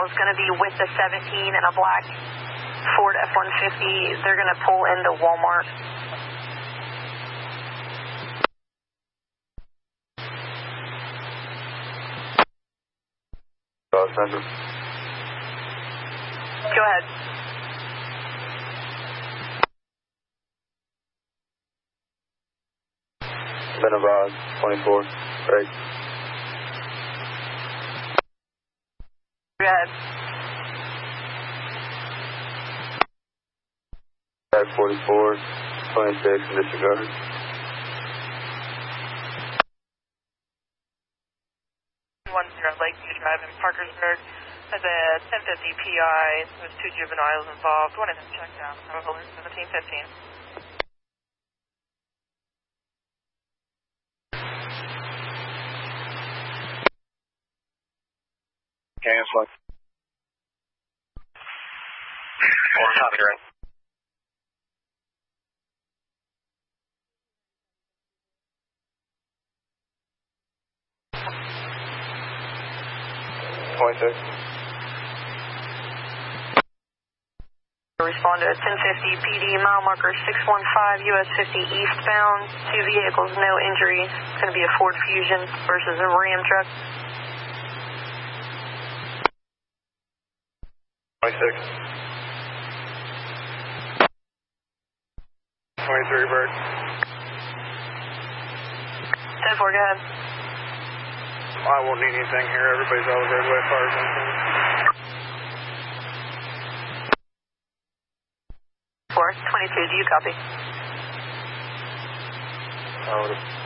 is going to be with the 17 and a black Ford F-150. They're going to pull into Walmart. Go ahead. Benavaz, 24, break. Go ahead. 44, 26, and disregard. Lakeview Drive in Parkersburg. Has a 1050 PI with 2 juveniles involved. One of them checked out. I'm over 1715. Cancel. One copy, right? Respond to 1050 PD, mile marker 615, US 50 eastbound. 2 vehicles, no injuries. It's going to be a Ford Fusion versus a Ram truck. 26. 23, Bird. 10-4, go ahead. I won't need anything here. Everybody's all the way far as anything. 4, 22, do you copy? I would have